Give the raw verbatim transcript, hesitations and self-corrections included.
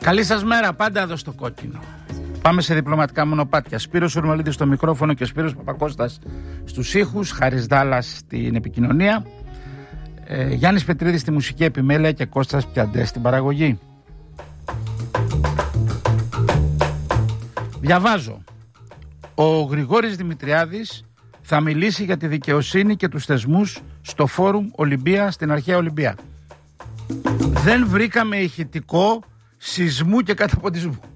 Καλή σας μέρα, πάντα εδώ στο κόκκινο. Πάμε σε διπλωματικά μονοπάτια. Σπύρος Ουρμαλίδης στο μικρόφωνο και Σπύρος Παπακώστας στους ήχους. Χάρης Δάλλας στην επικοινωνία. Ε, Γιάννης Πετρίδης στη μουσική επιμέλεια και Κώστας Πιαντές στην παραγωγή. Διαβάζω. Ο Γρηγόρης Δημητριάδης θα μιλήσει για τη δικαιοσύνη και τους θεσμούς στο Φόρουμ Ολυμπία στην αρχαία Ολυμπία. Δεν βρήκαμε ηχητικό σεισμού και καταποντισμού.